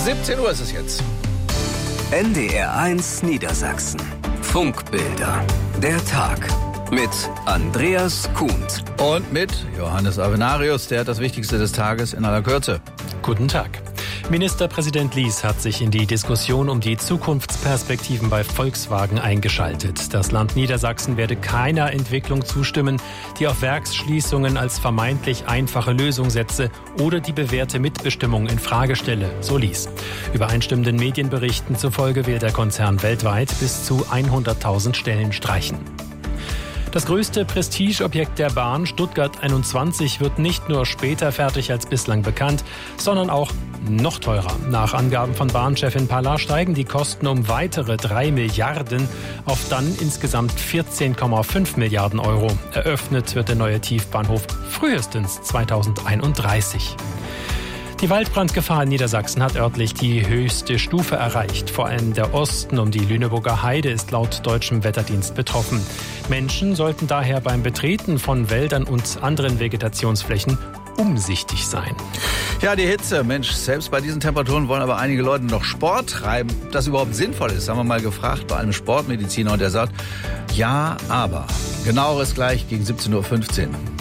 17 Uhr ist es jetzt. NDR1 Niedersachsen. Funkbilder. Der Tag. Mit Andreas Kuhnt. Und mit Johannes Avenarius, der hat das Wichtigste des Tages in aller Kürze. Guten Tag. Ministerpräsident Lies hat sich in die Diskussion um die Zukunftsperspektiven bei Volkswagen eingeschaltet. Das Land Niedersachsen werde keiner Entwicklung zustimmen, die auf Werksschließungen als vermeintlich einfache Lösung setze oder die bewährte Mitbestimmung in Frage stelle, so Lies. Übereinstimmenden Medienberichten zufolge will der Konzern weltweit bis zu 100.000 Stellen streichen. Das größte Prestigeobjekt der Bahn, Stuttgart 21, wird nicht nur später fertig als bislang bekannt, sondern auch noch teurer. Nach Angaben von Bahnchefin Palla steigen die Kosten um weitere 3 Milliarden auf dann insgesamt 14,5 Milliarden Euro. Eröffnet wird der neue Tiefbahnhof frühestens 2031. Die Waldbrandgefahr in Niedersachsen hat örtlich die höchste Stufe erreicht. Vor allem der Osten um die Lüneburger Heide ist laut deutschem Wetterdienst betroffen. Menschen sollten daher beim Betreten von Wäldern und anderen Vegetationsflächen umsichtig sein. Ja, die Hitze. Mensch, selbst bei diesen Temperaturen wollen aber einige Leute noch Sport treiben. Ob das überhaupt sinnvoll ist, haben wir mal gefragt bei einem Sportmediziner und der sagt, ja, aber. Genaueres gleich gegen 17.15 Uhr.